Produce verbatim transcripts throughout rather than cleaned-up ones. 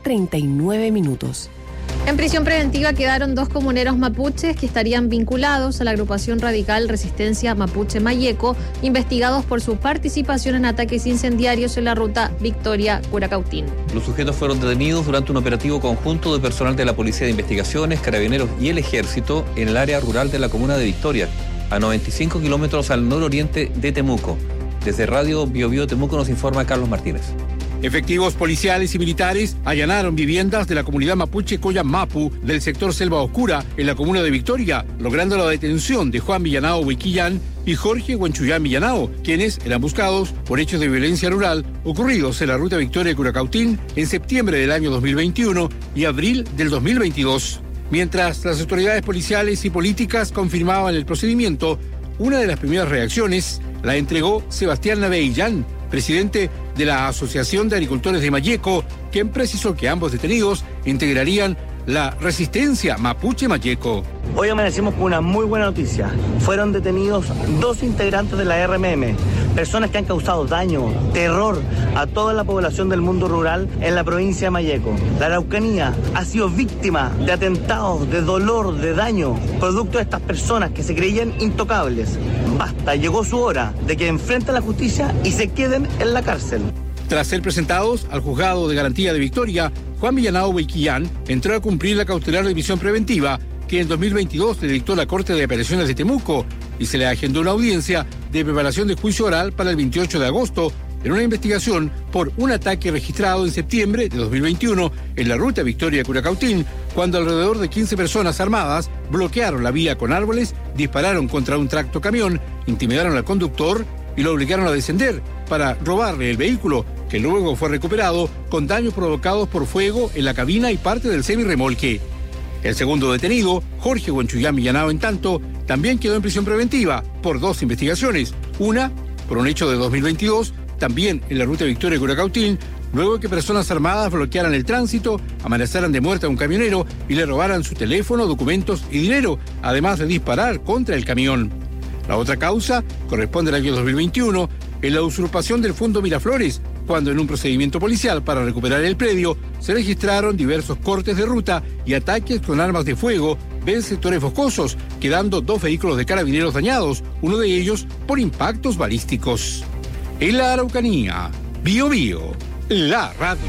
treinta y nueve minutos. En prisión preventiva quedaron dos comuneros mapuches que estarían vinculados a la agrupación radical Resistencia Mapuche Mayeco, investigados por su participación en ataques incendiarios en la ruta Victoria-Curacautín. Los sujetos fueron detenidos durante un operativo conjunto de personal de la Policía de Investigaciones, Carabineros y el Ejército en el área rural de la comuna de Victoria, a noventa y cinco kilómetros al nororiente de Temuco. Desde Radio Bio Bio Temuco nos informa Carlos Martínez. Efectivos policiales y militares allanaron viviendas de la comunidad mapuche Coyamapu del sector Selva Oscura en la comuna de Victoria, logrando la detención de Juan Villanao Huiquillán y Jorge Huanchuyán Villanao, quienes eran buscados por hechos de violencia rural ocurridos en la ruta Victoria-Curacautín en septiembre del año dos mil veintiuno y abril del dos mil veintidós. Mientras las autoridades policiales y políticas confirmaban el procedimiento, una de las primeras reacciones la entregó Sebastián Naveillán, presidente de la Asociación de Agricultores de Mayeco, quien precisó que ambos detenidos integrarían la Resistencia Mapuche Mayeco. Hoy amanecimos con una muy buena noticia. Fueron detenidos dos integrantes de la R M M, personas que han causado daño, terror a toda la población del mundo rural en la provincia de Mayeco. La Araucanía ha sido víctima de atentados, de dolor, de daño, producto de estas personas que se creían intocables. Basta, llegó su hora de que enfrenten la justicia y se queden en la cárcel. Tras ser presentados al juzgado de garantía de Victoria, Juan Villanao Huiquillán entró a cumplir la cautelar de prisión preventiva que en dos mil veintidós le dictó la Corte de Apelaciones de Temuco y se le agendó una audiencia de preparación de juicio oral para el veintiocho de agosto en una investigación por un ataque registrado en septiembre de dos mil veintiuno en la ruta Victoria-Curacautín, cuando alrededor de quince personas armadas bloquearon la vía con árboles, dispararon contra un tractocamión, intimidaron al conductor y lo obligaron a descender para robarle el vehículo, que luego fue recuperado con daños provocados por fuego en la cabina y parte del semirremolque. El segundo detenido, Jorge Huanchuyán Villanao, en tanto, también quedó en prisión preventiva por dos investigaciones. Una, por un hecho de dos mil veintidós, también en la ruta Victoria-Curacautín, luego de que personas armadas bloquearan el tránsito, amenazaran de muerte a un camionero y le robaran su teléfono, documentos y dinero, además de disparar contra el camión. La otra causa corresponde al año dos mil veintiuno, en la usurpación del Fondo Miraflores, cuando en un procedimiento policial para recuperar el predio se registraron diversos cortes de ruta y ataques con armas de fuego en sectores boscosos, quedando dos vehículos de carabineros dañados, uno de ellos por impactos balísticos. En la Araucanía, Bio Bio, la radio.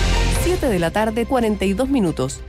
siete de la tarde, cuarenta y dos minutos.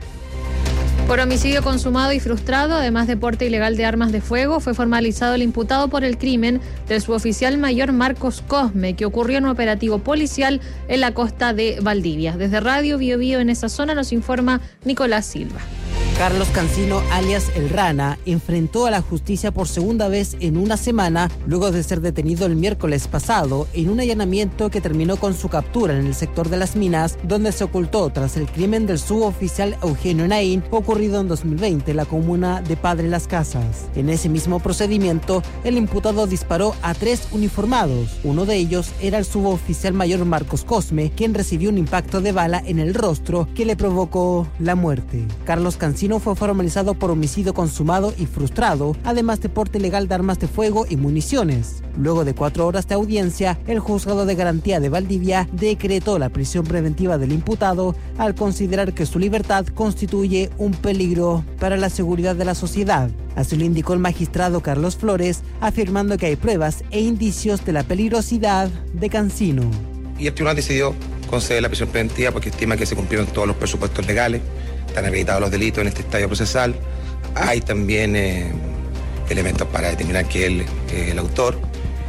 Por homicidio consumado y frustrado, además de porte ilegal de armas de fuego, fue formalizado el imputado por el crimen del suboficial mayor Marcos Cosme, que ocurrió en un operativo policial en la costa de Valdivia. Desde Radio Bio Bio en esa zona nos informa Nicolás Silva. Carlos Cancino, alias El Rana, enfrentó a la justicia por segunda vez en una semana luego de ser detenido el miércoles pasado en un allanamiento que terminó con su captura en el sector de Las Minas, donde se ocultó tras el crimen del suboficial Eugenio Naín, ocurrido en dos mil veinte en la comuna de Padre Las Casas. En ese mismo procedimiento, el imputado disparó a tres uniformados. Uno de ellos era el suboficial mayor Marcos Cosme, quien recibió un impacto de bala en el rostro que le provocó la muerte. Carlos Cancino fue formalizado por homicidio consumado y frustrado, además de porte ilegal de armas de fuego y municiones. Luego de cuatro horas de audiencia, el juzgado de garantía de Valdivia decretó la prisión preventiva del imputado al considerar que su libertad constituye un peligro para la seguridad de la sociedad. Así lo indicó el magistrado Carlos Flores, afirmando que hay pruebas e indicios de la peligrosidad de Cancino. Y el tribunal decidió conceder la prisión preventiva porque estima que se cumplieron todos los presupuestos legales, están habilitados los delitos en este estadio procesal, hay también eh, elementos para determinar que él es el autor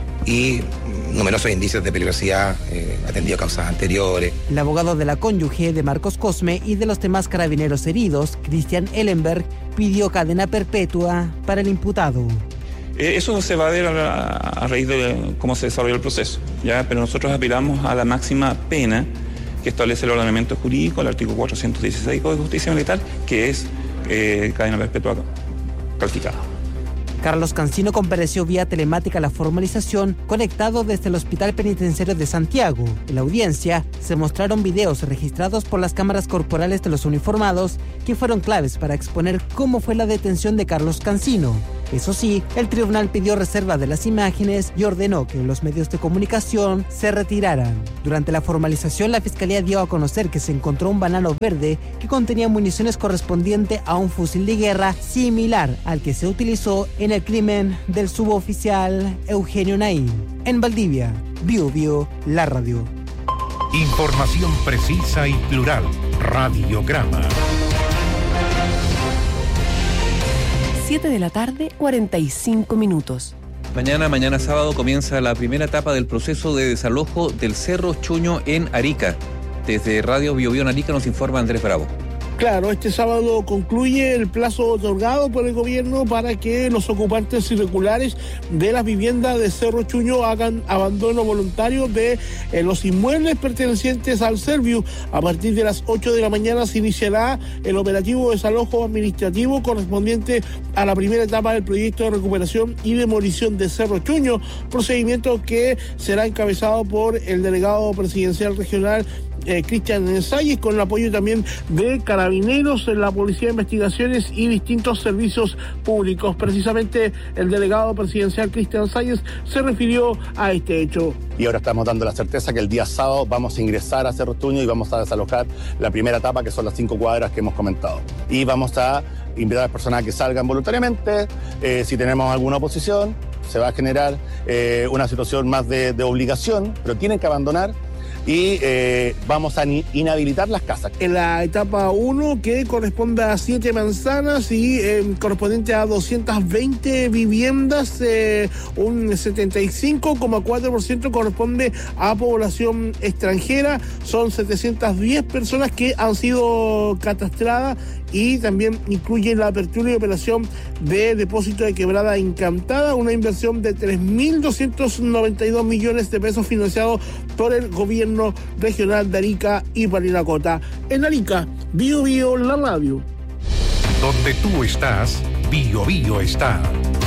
y numerosos indicios de peligrosidad, eh, atendido a causas anteriores. El abogado de la cónyuge de Marcos Cosme y de los demás carabineros heridos, Cristian Ellenberg, pidió cadena perpetua para el imputado. Eso se va a ver a, a raíz de cómo se desarrolló el proceso, ¿ya? Pero nosotros apelamos a la máxima pena que establece el ordenamiento jurídico, el artículo cuatrocientos dieciséis del Código de Justicia Militar, que es eh, cadena perpetua calificada. Carlos Cancino compareció vía telemática a la formalización, conectado desde el Hospital Penitenciario de Santiago. En la audiencia se mostraron videos registrados por las cámaras corporales de los uniformados que fueron claves para exponer cómo fue la detención de Carlos Cancino. Eso sí, el tribunal pidió reserva de las imágenes y ordenó que los medios de comunicación se retiraran. Durante la formalización, la fiscalía dio a conocer que se encontró un banano verde que contenía municiones correspondiente a un fusil de guerra similar al que se utilizó en el crimen del suboficial Eugenio Naín. En Valdivia, Bio Bio, la radio. Información precisa y plural. Radiograma. siete de la tarde, cuarenta y cinco minutos. Mañana, mañana sábado, comienza la primera etapa del proceso de desalojo del Cerro Chuño en Arica. Desde Radio Bio Bio en Arica nos informa Andrés Bravo. Claro, este sábado concluye el plazo otorgado por el gobierno para que los ocupantes irregulares de las viviendas de Cerro Chuño hagan abandono voluntario de eh, los inmuebles pertenecientes al Serviu. A partir de las ocho de la mañana se iniciará el operativo de desalojo administrativo correspondiente a la primera etapa del proyecto de recuperación y demolición de Cerro Chuño, procedimiento que será encabezado por el delegado presidencial regional Eh, Cristian Ensayes, con el apoyo también de Carabineros, la Policía de Investigaciones y distintos servicios públicos. Precisamente el delegado presidencial Cristian Ensayes se refirió a este hecho. Y ahora estamos dando la certeza que el día sábado vamos a ingresar a Cerro Chuño y vamos a desalojar la primera etapa, que son las cinco cuadras que hemos comentado. Y vamos a invitar a las personas a que salgan voluntariamente. Eh, si tenemos alguna oposición, se va a generar eh, una situación más de, de obligación, pero tienen que abandonar. Y eh, vamos a inhabilitar las casas. En la etapa uno, que corresponde a siete manzanas y eh, correspondiente a doscientas veinte viviendas, eh, un setenta y cinco coma cuatro por ciento corresponde a población extranjera. Son setecientas diez personas que han sido catastradas y también incluye la apertura y operación de depósito de quebrada encantada, una inversión de tres mil doscientos noventa y dos millones de pesos financiado por el gobierno regional de Arica y Parinacota. En Arica, Bio Bio, la radio. Donde tú estás, Bio Bio está.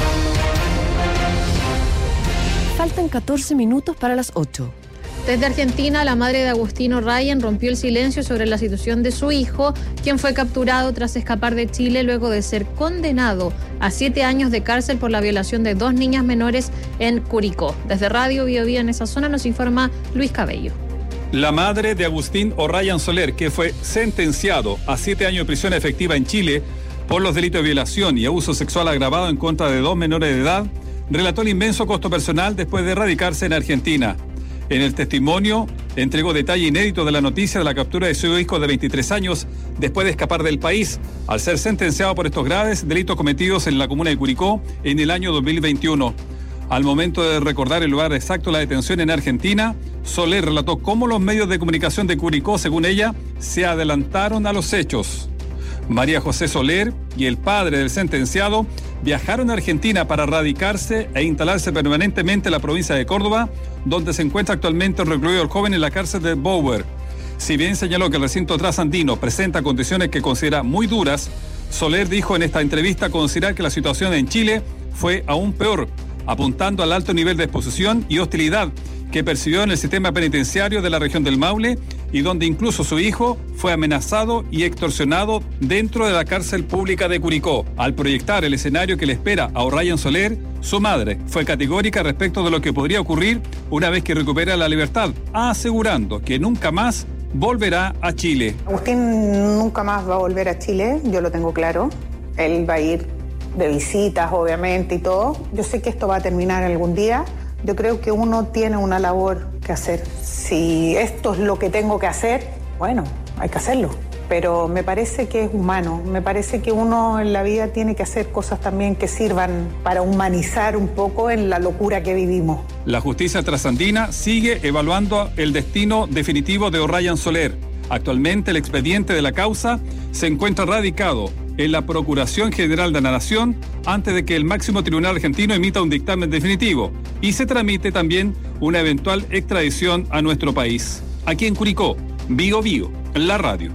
Faltan catorce minutos para las ocho. Desde Argentina, la madre de Agustino Ryan rompió el silencio sobre la situación de su hijo, quien fue capturado tras escapar de Chile luego de ser condenado a siete años de cárcel por la violación de dos niñas menores en Curicó. Desde Radio Bio Bio en esa zona nos informa Luis Cabello. La madre de Agustín O'Ryan Soler, que fue sentenciado a siete años de prisión efectiva en Chile por los delitos de violación y abuso sexual agravado en contra de dos menores de edad, relató el inmenso costo personal después de radicarse en Argentina. En el testimonio, entregó detalle inédito de la noticia de la captura de su hijo de veintitrés años después de escapar del país, al ser sentenciado por estos graves delitos cometidos en la comuna de Curicó en el año dos mil veintiuno. Al momento de recordar el lugar exacto de la detención en Argentina, Soler relató cómo los medios de comunicación de Curicó, según ella, se adelantaron a los hechos. María José Soler y el padre del sentenciado viajaron a Argentina para radicarse e instalarse permanentemente en la provincia de Córdoba, donde se encuentra actualmente recluido el joven en la cárcel de Bower. Si bien señaló que el recinto trasandino presenta condiciones que considera muy duras, Soler dijo en esta entrevista considerar que la situación en Chile fue aún peor, apuntando al alto nivel de exposición y hostilidad que percibió en el sistema penitenciario de la región del Maule y donde incluso su hijo fue amenazado y extorsionado dentro de la cárcel pública de Curicó. Al proyectar el escenario que le espera a O'Ryan Soler, su madre fue categórica respecto de lo que podría ocurrir una vez que recupera la libertad, asegurando que nunca más volverá a Chile. Agustín nunca más va a volver a Chile, yo lo tengo claro. Él va a ir de visitas, obviamente, y todo. Yo sé que esto va a terminar algún día. Yo creo que uno tiene una labor que hacer. Si esto es lo que tengo que hacer, bueno, hay que hacerlo. Pero me parece que es humano, me parece que uno en la vida tiene que hacer cosas también que sirvan para humanizar un poco en la locura que vivimos. La justicia trasandina sigue evaluando el destino definitivo de O'Ryan Soler. Actualmente el expediente de la causa se encuentra radicado en la Procuración General de la Nación antes de que el máximo tribunal argentino emita un dictamen definitivo y se tramite también una eventual extradición a nuestro país. Aquí en Curicó, Bio Bio, la radio.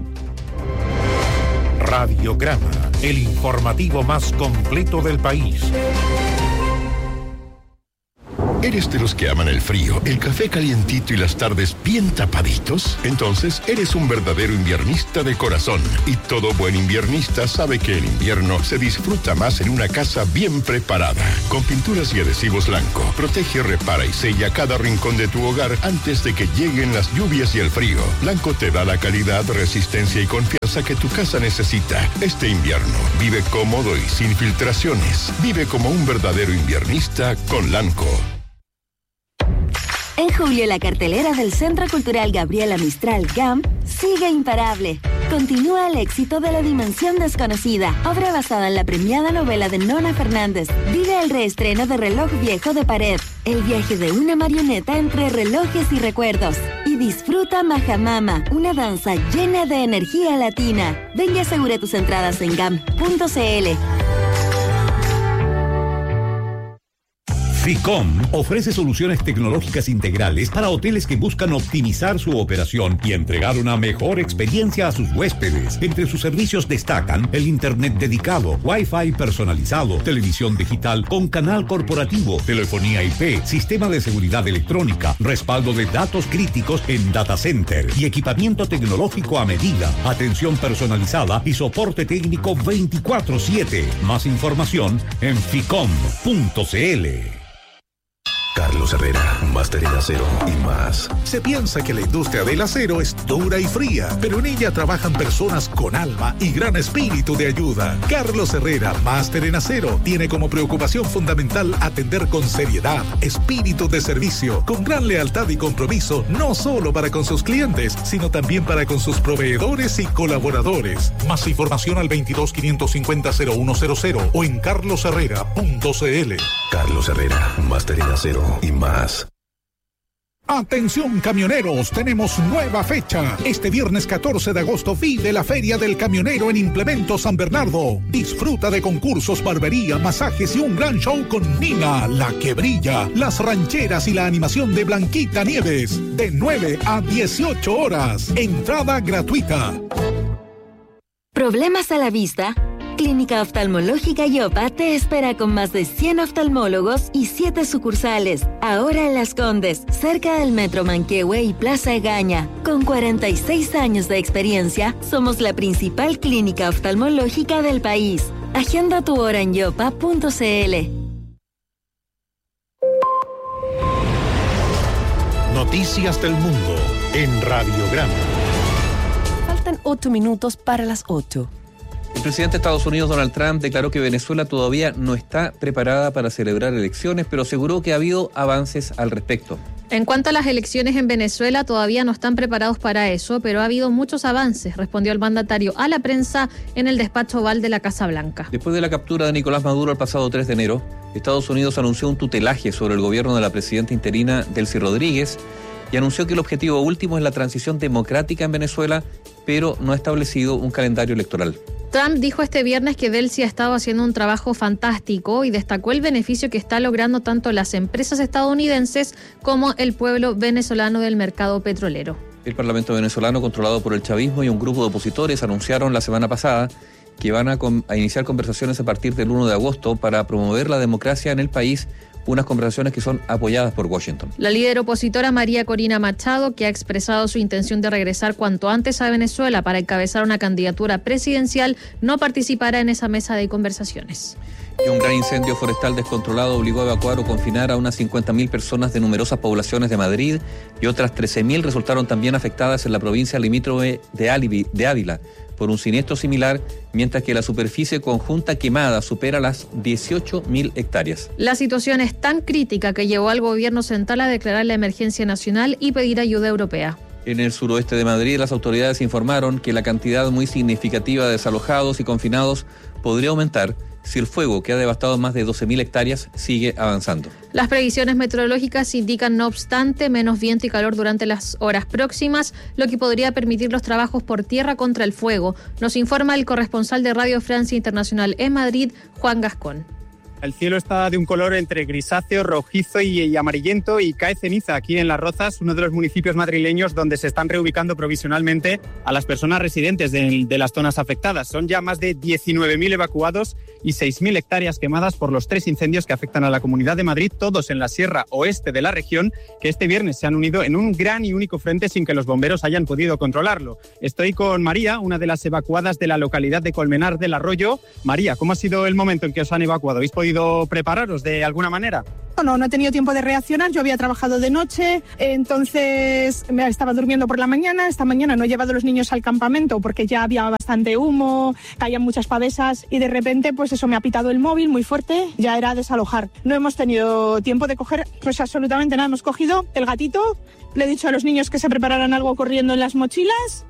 Radiograma, el informativo más completo del país. ¿Eres de los que aman el frío, el café calientito y las tardes bien tapaditos? Entonces, eres un verdadero inviernista de corazón. Y todo buen inviernista sabe que el invierno se disfruta más en una casa bien preparada. Con pinturas y adhesivos Lanco, protege, repara y sella cada rincón de tu hogar antes de que lleguen las lluvias y el frío. Lanco te da la calidad, resistencia y confianza que tu casa necesita. Este invierno, vive cómodo y sin filtraciones. Vive como un verdadero inviernista con Lanco. En julio, la cartelera del Centro Cultural Gabriela Mistral G A M sigue imparable. Continúa el éxito de La Dimensión Desconocida, obra basada en la premiada novela de Nona Fernández. Vive el reestreno de Reloj Viejo de Pared, el viaje de una marioneta entre relojes y recuerdos. Y disfruta Majamama, una danza llena de energía latina. Ven y asegura tus entradas en gam punto cl. FICOM ofrece soluciones tecnológicas integrales para hoteles que buscan optimizar su operación y entregar una mejor experiencia a sus huéspedes. Entre sus servicios destacan el internet dedicado, Wi-Fi personalizado, televisión digital con canal corporativo, telefonía I P, sistema de seguridad electrónica, respaldo de datos críticos en data center y equipamiento tecnológico a medida, atención personalizada y soporte técnico veinticuatro siete. Más información en ficom punto cl. Carlos Herrera, máster en acero y más. Se piensa que la industria del acero es dura y fría, pero en ella trabajan personas con alma y gran espíritu de ayuda. Carlos Herrera, máster en acero, tiene como preocupación fundamental atender con seriedad, espíritu de servicio, con gran lealtad y compromiso, no solo para con sus clientes, sino también para con sus proveedores y colaboradores. Más información al veintidós, quinientos cincuenta, cero uno cero cero o en carlos herrera punto cl. Carlos Herrera, máster en acero y más. Atención camioneros, tenemos nueva fecha. Este viernes catorce de agosto vive la Feria del Camionero en Implementos San Bernardo. Disfruta de concursos, barbería, masajes y un gran show con Nina, la que brilla, las rancheras y la animación de Blanquita Nieves. De nueve a dieciocho horas. Entrada gratuita. ¿Problemas a la vista? Clínica Oftalmológica Yopa te espera con más de cien oftalmólogos y siete sucursales. Ahora en Las Condes, cerca del Metro Manquehue y Plaza Egaña. Con cuarenta y seis años de experiencia, somos la principal clínica oftalmológica del país. Agenda tu hora en yopa punto cl. Noticias del Mundo en Radiograma. Faltan ocho minutos para las ocho. El presidente de Estados Unidos, Donald Trump, declaró que Venezuela todavía no está preparada para celebrar elecciones, pero aseguró que ha habido avances al respecto. En cuanto a las elecciones en Venezuela, todavía no están preparados para eso, pero ha habido muchos avances, respondió el mandatario a la prensa en el despacho oval de la Casa Blanca. Después de la captura de Nicolás Maduro el pasado tres de enero, Estados Unidos anunció un tutelaje sobre el gobierno de la presidenta interina Delcy Rodríguez y anunció que el objetivo último es la transición democrática en Venezuela, pero no ha establecido un calendario electoral. Trump dijo este viernes que Delcy ha estado haciendo un trabajo fantástico y destacó el beneficio que está logrando tanto las empresas estadounidenses como el pueblo venezolano del mercado petrolero. El Parlamento venezolano, controlado por el chavismo y un grupo de opositores, anunciaron la semana pasada que van a, com- a iniciar conversaciones a partir del primero de agosto para promover la democracia en el país, unas conversaciones que son apoyadas por Washington. La líder opositora María Corina Machado, que ha expresado su intención de regresar cuanto antes a Venezuela para encabezar una candidatura presidencial, no participará en esa mesa de conversaciones. Y un gran incendio forestal descontrolado obligó a evacuar o confinar a unas cincuenta mil personas de numerosas poblaciones de Madrid y otras trece mil resultaron también afectadas en la provincia limítrofe de, Alibi, de Ávila por un siniestro similar, mientras que la superficie conjunta quemada supera las dieciocho mil hectáreas. La situación es tan crítica que llevó al gobierno central a declarar la emergencia nacional y pedir ayuda europea. En el suroeste de Madrid, las autoridades informaron que la cantidad muy significativa de desalojados y confinados podría aumentar si el fuego, que ha devastado más de doce mil hectáreas, sigue avanzando. Las previsiones meteorológicas indican, no obstante, menos viento y calor durante las horas próximas, lo que podría permitir los trabajos por tierra contra el fuego. Nos informa el corresponsal de Radio Francia Internacional en Madrid, Juan Gascón. El cielo está de un color entre grisáceo, rojizo y, y amarillento y cae ceniza aquí en Las Rozas, uno de los municipios madrileños donde se están reubicando provisionalmente a las personas residentes de, de las zonas afectadas. Son ya más de diecinueve mil evacuados y seis mil hectáreas quemadas por los tres incendios que afectan a la Comunidad de Madrid, todos en la sierra oeste de la región, que este viernes se han unido en un gran y único frente sin que los bomberos hayan podido controlarlo. Estoy con María, una de las evacuadas de la localidad de Colmenar del Arroyo. María, ¿cómo ha sido el momento en que os han evacuado? ¿Habéis podido prepararos de alguna manera? No, no he tenido tiempo de reaccionar, yo había trabajado de noche, entonces me estaba durmiendo por la mañana, esta mañana no he llevado a los niños al campamento porque ya había bastante humo, caían muchas pavesas y de repente pues eso me ha pitado el móvil muy fuerte, ya era desalojar. No hemos tenido tiempo de coger pues absolutamente nada, hemos cogido el gatito, le he dicho a los niños que se prepararan algo corriendo en las mochilas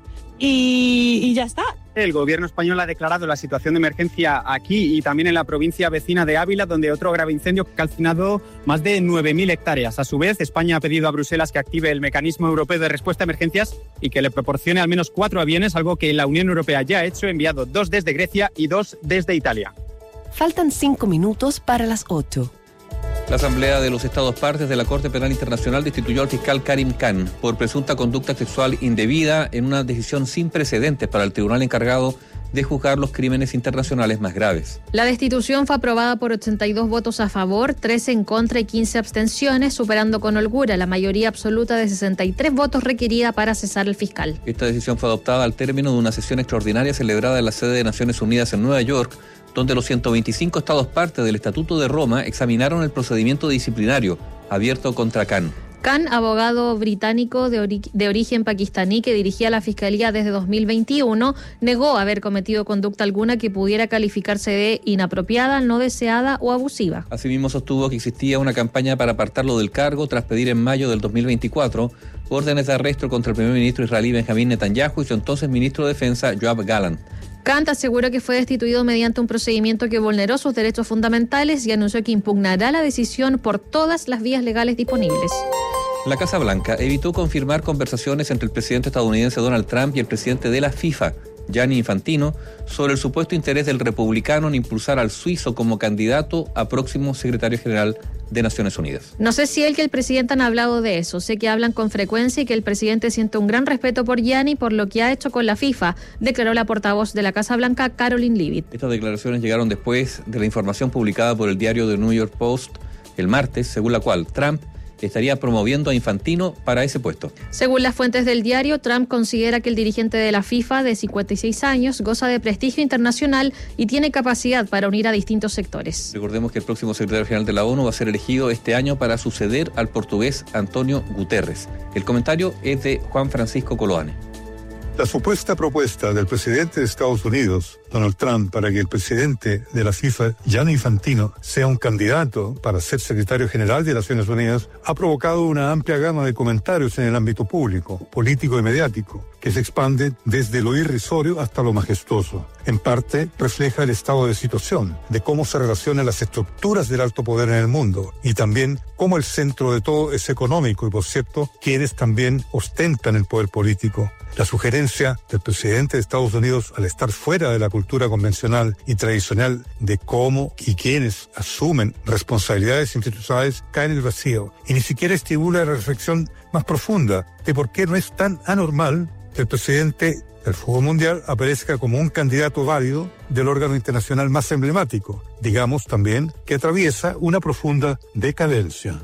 y, y ya está. El gobierno español ha declarado la situación de emergencia aquí y también en la provincia vecina de Ávila, donde otro grave incendio ha calcinado más de nueve mil hectáreas. A su vez, España ha pedido a Bruselas que active el mecanismo europeo de respuesta a emergencias y que le proporcione al menos cuatro aviones, algo que la Unión Europea ya ha hecho, enviado dos desde Grecia y dos desde Italia. Faltan cinco minutos para las ocho. La Asamblea de los Estados Partes de la Corte Penal Internacional destituyó al fiscal Karim Khan por presunta conducta sexual indebida en una decisión sin precedentes para el tribunal encargado de juzgar los crímenes internacionales más graves. La destitución fue aprobada por ochenta y dos votos a favor, trece en contra y quince abstenciones, superando con holgura la mayoría absoluta de sesenta y tres votos requerida para cesar al fiscal. Esta decisión fue adoptada al término de una sesión extraordinaria celebrada en la sede de Naciones Unidas en Nueva York, donde los ciento veinticinco estados parte del Estatuto de Roma examinaron el procedimiento disciplinario abierto contra Khan. Khan, abogado británico de, ori- de origen pakistaní que dirigía la Fiscalía desde dos mil veintiuno, negó haber cometido conducta alguna que pudiera calificarse de inapropiada, no deseada o abusiva. Asimismo, sostuvo que existía una campaña para apartarlo del cargo tras pedir en mayo del dos mil veinticuatro órdenes de arresto contra el primer ministro israelí Benjamín Netanyahu y su entonces ministro de Defensa, Yoav Gallant. Khan aseguró que fue destituido mediante un procedimiento que vulneró sus derechos fundamentales y anunció que impugnará la decisión por todas las vías legales disponibles. La Casa Blanca evitó confirmar conversaciones entre el presidente estadounidense Donald Trump y el presidente de la FIFA, Gianni Infantino, sobre el supuesto interés del republicano en impulsar al suizo como candidato a próximo secretario general de Naciones Unidas. No sé si él que el presidente han hablado de eso. Sé que hablan con frecuencia y que el presidente siente un gran respeto por Gianni por lo que ha hecho con la FIFA, declaró la portavoz de la Casa Blanca, Caroline Leavitt. Estas declaraciones llegaron después de la información publicada por el diario The New York Post el martes, según la cual Trump estaría promoviendo a Infantino para ese puesto. Según las fuentes del diario, Trump considera que el dirigente de la FIFA, de cincuenta y seis años, goza de prestigio internacional y tiene capacidad para unir a distintos sectores. Recordemos que el próximo secretario general de la ONU va a ser elegido este año para suceder al portugués Antonio Guterres. El comentario es de Juan Francisco Coloane. La supuesta propuesta del presidente de Estados Unidos, Donald Trump, para que el presidente de la FIFA, Gianni Infantino, sea un candidato para ser secretario general de Naciones Unidas, ha provocado una amplia gama de comentarios en el ámbito público, político y mediático, que se expande desde lo irrisorio hasta lo majestuoso. En parte, refleja el estado de situación, de cómo se relacionan las estructuras del alto poder en el mundo, y también cómo el centro de todo es económico y, por cierto, quienes también ostentan el poder político. La sugerencia del presidente de Estados Unidos, al estar fuera de la cultura convencional y tradicional de cómo y quiénes asumen responsabilidades institucionales, cae en el vacío y ni siquiera estimula la reflexión más profunda de por qué no es tan anormal que el presidente del fútbol mundial aparezca como un candidato válido del órgano internacional más emblemático, digamos también que atraviesa una profunda decadencia.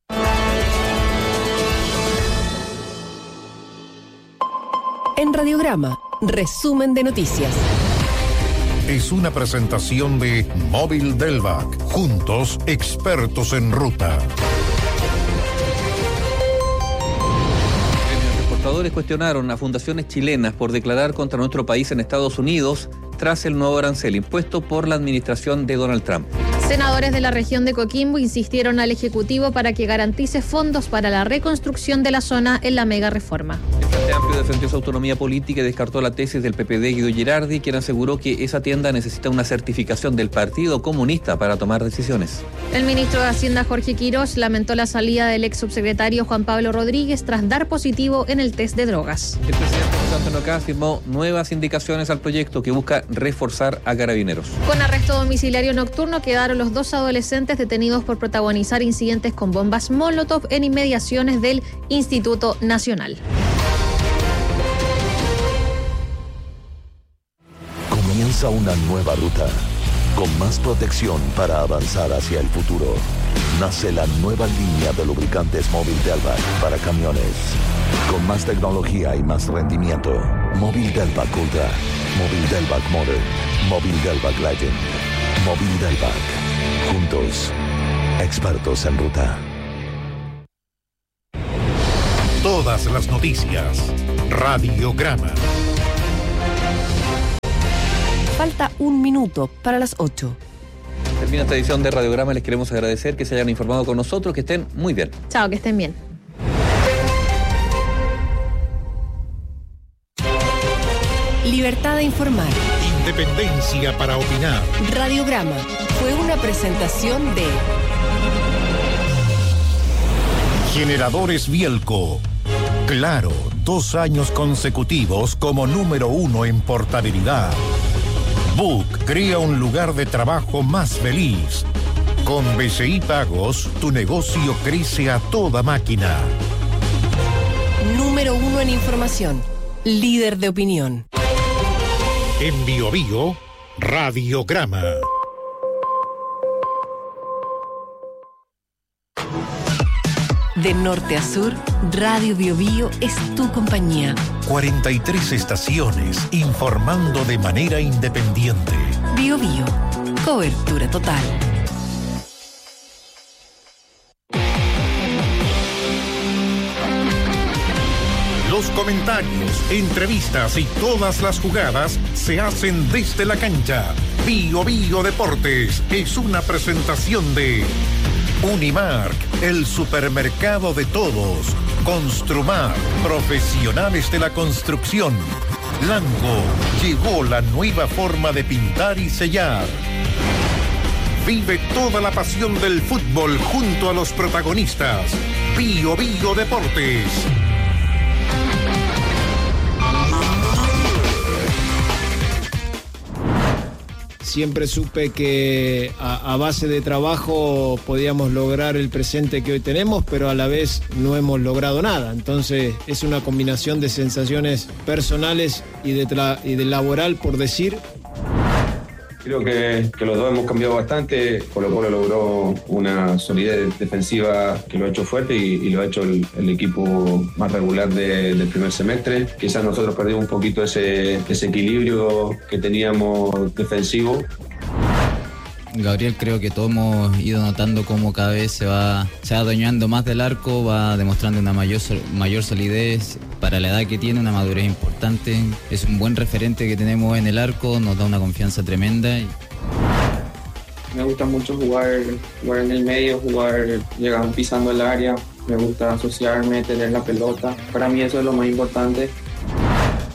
En Radiograma, resumen de noticias. Es una presentación de Móvil Delvac. Juntos, expertos en ruta. Los exportadores cuestionaron a fundaciones chilenas por declarar contra nuestro país en Estados Unidos tras el nuevo arancel impuesto por la administración de Donald Trump. Senadores de la región de Coquimbo insistieron al Ejecutivo para que garantice fondos para la reconstrucción de la zona en la mega reforma. Frente Amplio defendió su autonomía política y descartó la tesis del P P D Guido Girardi, quien aseguró que esa tienda necesita una certificación del Partido Comunista para tomar decisiones. El ministro de Hacienda Jorge Quirós lamentó la salida del ex subsecretario Juan Pablo Rodríguez tras dar positivo en el test de drogas. El presidente José Antonio Kast firmó nuevas indicaciones al proyecto que busca reforzar a Carabineros. Con arresto domiciliario nocturno quedaron los dos adolescentes detenidos por protagonizar incidentes con bombas Molotov en inmediaciones del Instituto Nacional. Comienza una nueva ruta, con más protección para avanzar hacia el futuro. Nace la nueva línea de lubricantes Móvil Delvac para camiones. Con más tecnología y más rendimiento. Móvil Delvac Ultra, Móvil Delvac Modern, Móvil Delvac Legend, Móvil Delvac. Juntos, expertos en ruta. Todas las noticias. Radiograma. Falta un minuto para las ocho. Termina esta edición de Radiograma. Les queremos agradecer que se hayan informado con nosotros, que estén muy bien. Chao, que estén bien. Libertad de informar. Independencia para opinar. Radiograma fue una presentación de Generadores Bielco. Claro, dos años consecutivos como número uno en portabilidad. Book crea un lugar de trabajo más feliz. Con B C I Pagos, tu negocio crece a toda máquina. Número uno en información. Líder de opinión. En Bio Bio, Radiograma. De norte a sur, Radio Bio Bio es tu compañía. cuarenta y tres estaciones informando de manera independiente. Bio Bio, cobertura total. Los comentarios, entrevistas y todas las jugadas se hacen desde la cancha. Bio Bio Deportes es una presentación de Unimark, el supermercado de todos. Construmar, profesionales de la construcción. Lango, llegó la nueva forma de pintar y sellar. Vive toda la pasión del fútbol junto a los protagonistas. Bio Bio Deportes. Siempre supe que a, a base de trabajo podíamos lograr el presente que hoy tenemos, pero a la vez no hemos logrado nada. Entonces es una combinación de sensaciones personales y de, tra- y de laboral, por decir. Creo que, que los dos hemos cambiado bastante. Colo Colo logró una solidez defensiva que lo ha hecho fuerte y, y lo ha hecho el, el equipo más regular de, del primer semestre. Quizás nosotros perdimos un poquito ese, ese equilibrio que teníamos defensivo. Gabriel, creo que todos hemos ido notando cómo cada vez se va, se va adueñando más del arco, va demostrando una mayor, mayor solidez, para la edad que tiene, una madurez importante. Es un buen referente que tenemos en el arco, nos da una confianza tremenda. Me gusta mucho jugar, jugar en el medio, jugar llegando pisando el área. Me gusta asociarme, tener la pelota. Para mí eso es lo más importante.